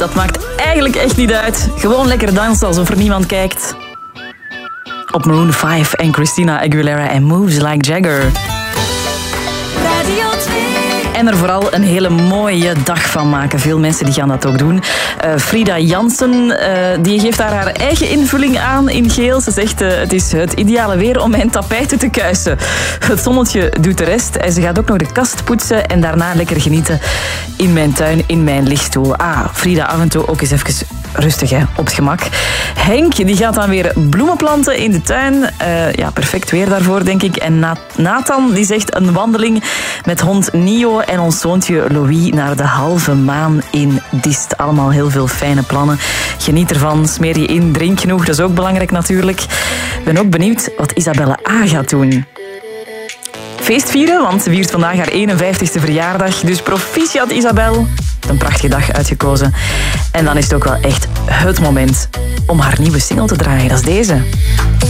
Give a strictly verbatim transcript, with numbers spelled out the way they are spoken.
Dat maakt eigenlijk echt niet uit. Gewoon lekker dansen alsof er niemand kijkt. Op Maroon vijf en Christina Aguilera en Moves Like Jagger. Radio twee. En er vooral een hele mooie dag van maken. Veel mensen die gaan dat ook doen. Uh, Frida Jansen uh, die geeft daar haar eigen invulling aan in geel. Ze zegt, uh, het is het ideale weer om mijn tapijten te kuisen. Het zonnetje doet de rest. En ze gaat ook nog de kast poetsen en daarna lekker genieten in mijn tuin, in mijn lichtstoel. Ah, Frida, af en toe ook eens even rustig, hè, op het gemak. Henk die gaat dan weer bloemen planten in de tuin. Uh, ja, perfect weer daarvoor, denk ik. En Nathan die zegt een wandeling met hond Nio en ons zoontje Louis naar de halve maan in Dist. Allemaal heel veel fijne plannen. Geniet ervan, smeer je in, drink genoeg. Dat is ook belangrijk natuurlijk. Ik ben ook benieuwd wat Isabelle A. gaat doen. Feest vieren, want ze viert vandaag haar eenenvijftigste verjaardag. Dus proficiat Isabel. Een prachtige dag uitgekozen. En dan is het ook wel echt het moment om haar nieuwe single te draaien. Dat is deze.